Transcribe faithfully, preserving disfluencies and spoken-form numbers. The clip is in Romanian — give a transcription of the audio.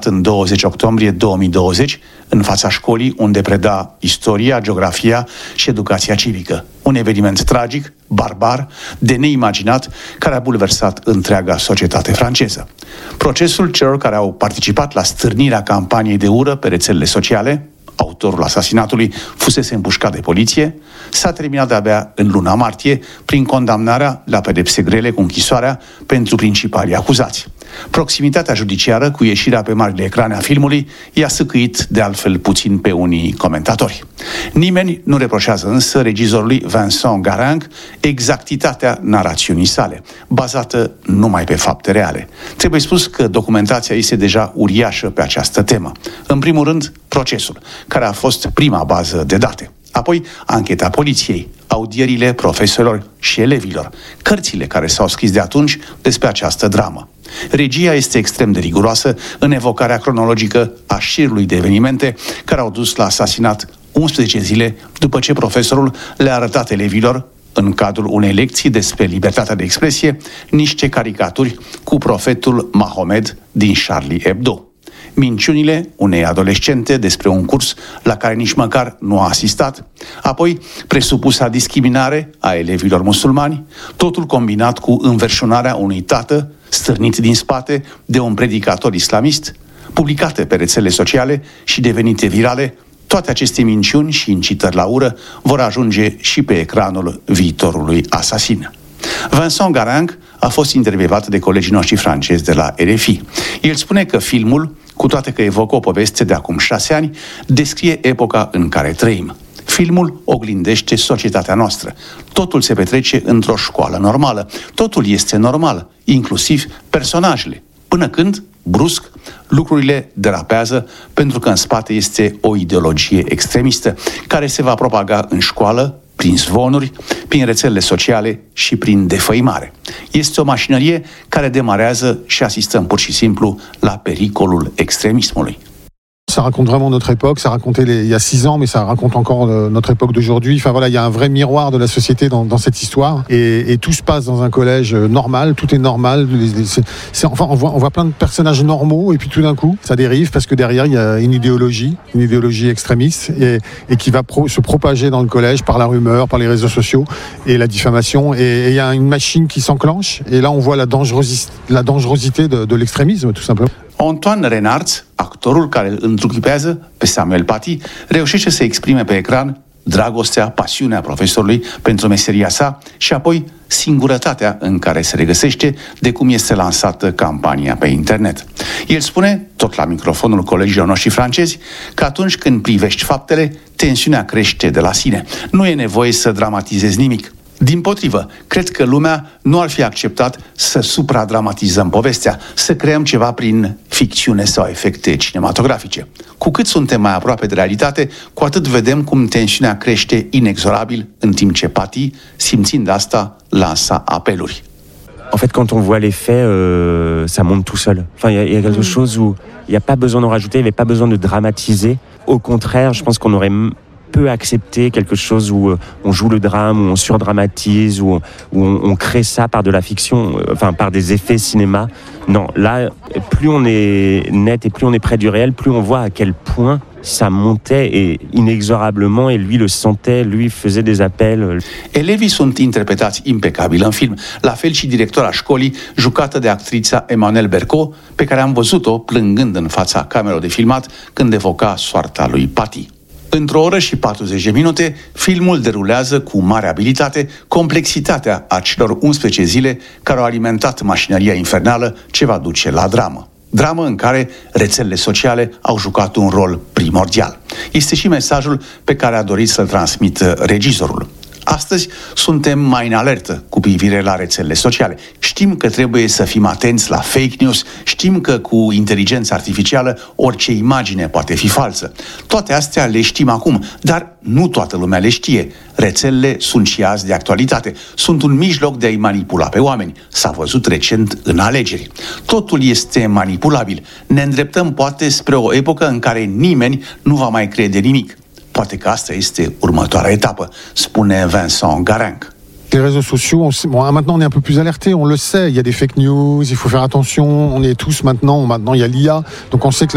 în douăzeci octombrie două mii douăzeci în fața școlii unde preda istoria, geografia și educația civică. Un eveniment tragic, barbar, de neimaginat, care a bulversat întreaga societate franceză. Procesul celor care au participat la stârnirea campaniei de ură pe rețelele sociale, autorul asasinatului fusese împușcat de poliție, s-a terminat de-abia în luna martie prin condamnarea la pedepse grele cu închisoarea pentru principalii acuzați. Proximitatea judiciară cu ieșirea pe marile ecrane a filmului i-a săcăit de altfel puțin pe unii comentatori. Nimeni nu reproșează însă regizorului Vincent Garanc exactitatea narațiunii sale, bazată numai pe fapte reale. Trebuie spus că documentația este deja uriașă pe această temă. În primul rând, procesul, care a fost prima bază de date. Apoi, ancheta poliției, audierile profesorilor și elevilor, cărțile care s-au scris de atunci despre această dramă. Regia este extrem de riguroasă în evocarea cronologică a șirului de evenimente care au dus la asasinat unsprezece zile după ce profesorul le-a arătat elevilor, în cadrul unei lecții despre libertatea de expresie, niște caricaturi cu profetul Mahomed din Charlie Hebdo. Minciunile unei adolescente despre un curs la care nici măcar nu a asistat, apoi presupusa discriminare a elevilor musulmani, totul combinat cu înverșunarea unui tată stârnit din spate de un predicator islamist, publicate pe rețele sociale și devenite virale. Toate aceste minciuni și incitări la ură vor ajunge și pe ecranul viitorului asasin. Vincent Garanc a fost intervievat de colegii noștri francezi de la R F I. El spune că filmul, cu toate că evocă o poveste de acum șase ani, descrie epoca în care trăim. Filmul oglindește societatea noastră. Totul se petrece într-o școală normală. Totul este normal, inclusiv personajele. Până când, brusc, lucrurile derapează pentru că în spate este o ideologie extremistă care se va propaga în școală, prin zvonuri, prin rețelele sociale și prin defăimare. Este o mașinărie care demarează și asistăm pur și simplu la pericolul extremismului. Ça raconte vraiment notre époque, ça racontait les, il y a six ans, mais ça raconte encore euh, notre époque d'aujourd'hui. Enfin voilà, il y a un vrai miroir de la société dans, dans cette histoire. Et, et tout se passe dans un collège normal, tout est normal. C'est, c'est, enfin, on voit, on voit plein de personnages normaux, et puis tout d'un coup, ça dérive parce que derrière, il y a une idéologie, une idéologie extrémiste, et, et qui va pro, se propager dans le collège par la rumeur, par les réseaux sociaux, et la diffamation. Et il y a une machine qui s'enclenche, et là, on voit la, dangerosi- la dangerosité de, de l'extrémisme, tout simplement. Antoine Renard, actorul care îl întruchipează pe Samuel Paty, reușește să exprime pe ecran dragostea, pasiunea profesorului pentru meseria sa și apoi singurătatea în care se regăsește de cum este lansată campania pe internet. El spune, tot la microfonul colegilor noștri francezi, că atunci când privești faptele, tensiunea crește de la sine. Nu e nevoie să dramatizezi nimic. Dimpotrivă, cred că lumea nu ar fi acceptat să supradramatizăm povestea, să creăm ceva prin ficțiune sau efecte cinematografice. Cu cât suntem mai aproape de realitate, cu atât vedem cum tensiunea crește inexorabil, în timp ce Paty, simțind asta, lansa apeluri. En fait, quand on voit les faits, euh, ça monte tout seul. Enfin, il y, y a quelque chose où il n'y a pas besoin d'en rajouter, il n'y avait pas besoin de dramatiser. Au contraire, je pense qu'on aurait peut accepter quelque chose où on joue le drame, où on surdramatise, où on, où on, on crée ça par de la fiction, enfin par des effets cinéma. Non, là, plus on est net et plus on est près du réel, plus on voit à quel point ça montait et inexorablement, et lui le sentait, lui faisait des appels. Elevii sunt interpretați impecabil în film, la fel și directora școlii, jucată de actrița Emmanuelle Bercot, pe care am văzut-o plângând în fața camerei de filmat când evoca soarta lui Paty. Într-o oră și patruzeci de minute, filmul derulează cu mare abilitate complexitatea a celor unsprezece zile care au alimentat mașinăria infernală ce va duce la dramă. Dramă în care rețelele sociale au jucat un rol primordial. Este și mesajul pe care a dorit să-l transmită regizorul. Astăzi suntem mai în alertă cu privire la rețelele sociale. Știm că trebuie să fim atenți la fake news, știm că cu inteligența artificială orice imagine poate fi falsă. Toate astea le știm acum, dar nu toată lumea le știe. Rețelele sunt și azi de actualitate. Sunt un mijloc de a-i manipula pe oameni. S-a văzut recent în alegeri. Totul este manipulabil. Ne îndreptăm poate spre o epocă în care nimeni nu va mai crede nimic. Poate că asta este următoarea etapă, spune Vincent Garanc. Les réseaux sociaux, on sait, bon, maintenant on est un peu plus alertés, on le sait, il y a des fake news, il faut faire attention, on est tous maintenant, maintenant il y a l'I A, donc on sait que